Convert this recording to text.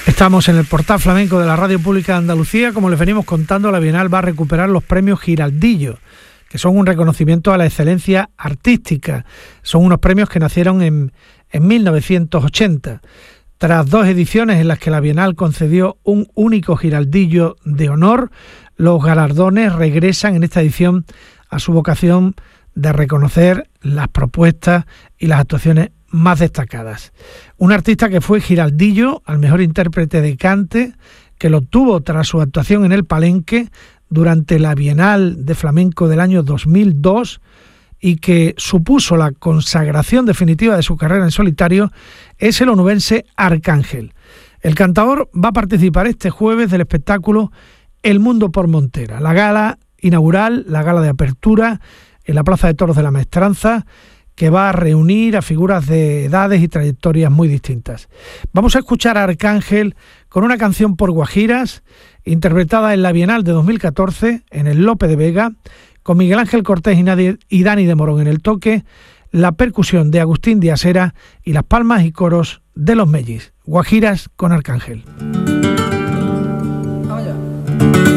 Estamos en el portal flamenco de la Radio Pública de Andalucía. Como les venimos contando, la Bienal va a recuperar los premios Giraldillo, que son un reconocimiento a la excelencia artística. Son unos premios que nacieron en 1980. Tras 2 ediciones en las que la Bienal concedió un único Giraldillo de honor, los galardones regresan en esta edición a su vocación de reconocer las propuestas y las actuaciones más destacadas. Un artista que fue Giraldillo al mejor intérprete de cante, que lo obtuvo tras su actuación en el Palenque durante la Bienal de Flamenco del año 2002 y que supuso la consagración definitiva de su carrera en solitario, es el onubense Arcángel. El cantador va a participar este jueves del espectáculo El Mundo por Montera, la gala inaugural, la gala de apertura en la Plaza de Toros de la Maestranza, que va a reunir a figuras de edades y trayectorias muy distintas. Vamos a escuchar a Arcángel con una canción por Guajiras, interpretada en la Bienal de 2014 en el Lope de Vega, con Miguel Ángel Cortés y Dani de Morón en el toque, la percusión de Agustín Díaz Hera y las palmas y coros de los Mellis. Guajiras con Arcángel.